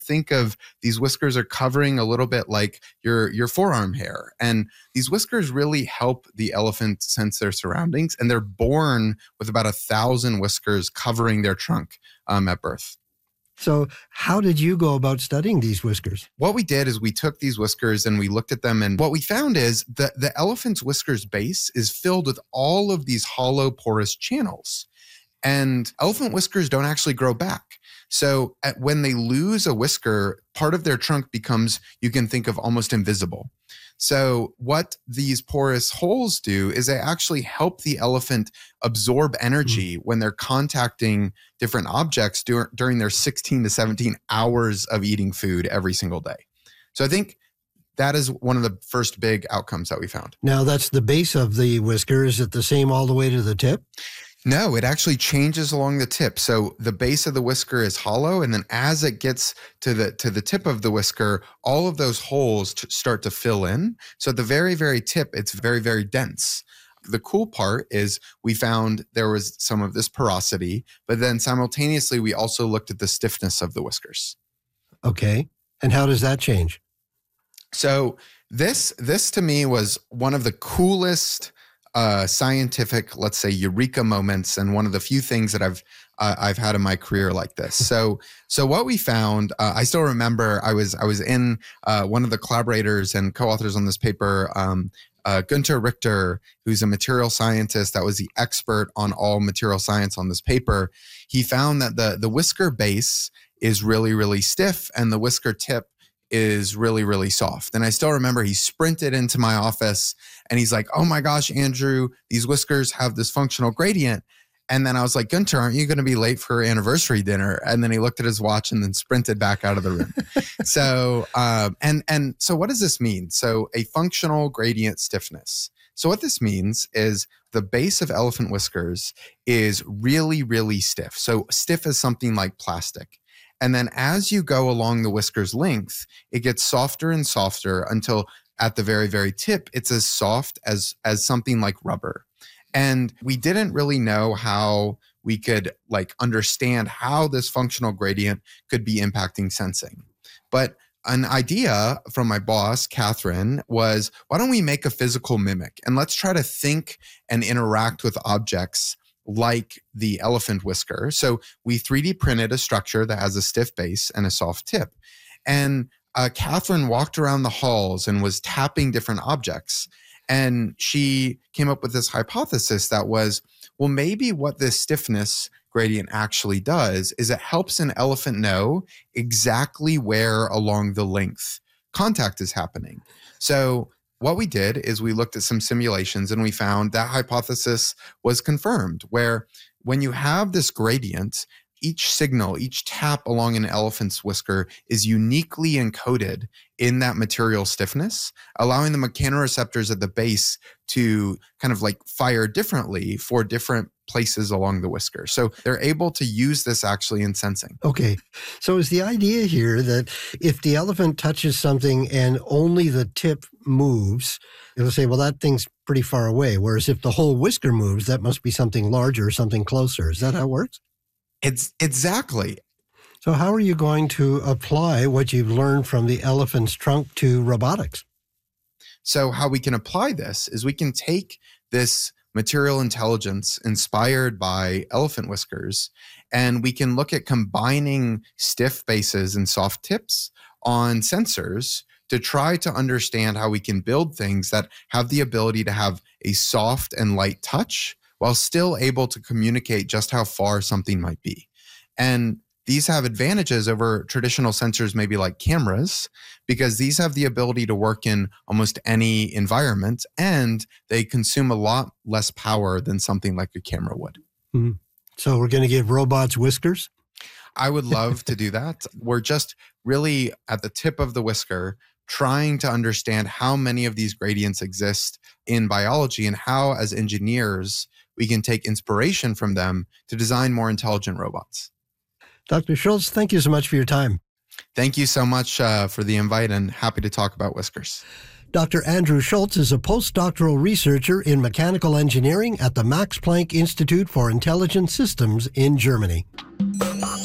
Think of these whiskers are covering a little bit like your forearm hair. And these whiskers really help the elephant sense their surroundings. And they're born with about 1,000 whiskers covering their trunk at birth. So how did you go about studying these whiskers? What we did is we took these whiskers and we looked at them. And what we found is that the elephant's whiskers base is filled with all of these hollow porous channels. And elephant whiskers don't actually grow back. So when they lose a whisker, part of their trunk becomes, you can think of, almost invisible. So what these porous holes do is they actually help the elephant absorb energy when they're contacting different objects during their 16 to 17 hours of eating food every single day. So I think that is one of the first big outcomes that we found. Now, that's the base of the whisker. Is it the same all the way to the tip? No, it actually changes along the tip. So the base of the whisker is hollow, and then as it gets to the tip of the whisker, all of those holes start to fill in. So at the very, very tip, it's very, very dense. The cool part is we found there was some of this porosity, but then simultaneously, we also looked at the stiffness of the whiskers. Okay. And how does that change? So this to me was one of the coolest scientific, let's say, eureka moments, and one of the few things that I've had in my career like this. So what we found, I still remember I was in one of the collaborators and co-authors on this paper, Günther Richter, who's a material scientist that was the expert on all material science on this paper. He found that the whisker base is really, really stiff and the whisker tip is really, really soft. And I still remember he sprinted into my office and he's like, "Oh my gosh, Andrew, these whiskers have this functional gradient." And then I was like, "Günther, aren't you going to be late for anniversary dinner?" And then he looked at his watch and then sprinted back out of the room. So, so what does this mean? So a functional gradient stiffness. So what this means is the base of elephant whiskers is really, really stiff. So stiff as something like plastic. And then as you go along the whisker's length, it gets softer and softer until at the very, very tip, it's as soft as something like rubber. And we didn't really know how we could understand how this functional gradient could be impacting sensing. But an idea from my boss, Catherine, was, why don't we make a physical mimic? And let's try to think and interact with objects like the elephant whisker. So we 3D printed a structure that has a stiff base and a soft tip. And Catherine walked around the halls and was tapping different objects. And she came up with this hypothesis that was, well, maybe what this stiffness gradient actually does is it helps an elephant know exactly where along the length contact is happening. So what we did is we looked at some simulations and we found that hypothesis was confirmed, where when you have this gradient, each signal, each tap along an elephant's whisker is uniquely encoded in that material stiffness, allowing the mechanoreceptors at the base to kind of fire differently for different places along the whisker. So they're able to use this actually in sensing. Okay. So is the idea here that if the elephant touches something and only the tip moves, it'll say, well, that thing's pretty far away. Whereas if the whole whisker moves, that must be something larger or something closer. Is that how it works? It's exactly. So how are you going to apply what you've learned from the elephant's trunk to robotics? So how we can apply this is we can take this material intelligence inspired by elephant whiskers, and we can look at combining stiff bases and soft tips on sensors to try to understand how we can build things that have the ability to have a soft and light touch while still able to communicate just how far something might be. And these have advantages over traditional sensors, maybe like cameras, because these have the ability to work in almost any environment, and they consume a lot less power than something like a camera would. Mm-hmm. So we're going to give robots whiskers? I would love to do that. We're just really at the tip of the whisker, trying to understand how many of these gradients exist in biology and how, as engineers, we can take inspiration from them to design more intelligent robots. Dr. Schultz, thank you so much for your time. Thank you so much for the invite, and happy to talk about whiskers. Dr. Andrew Schultz is a postdoctoral researcher in mechanical engineering at the Max Planck Institute for Intelligent Systems in Germany.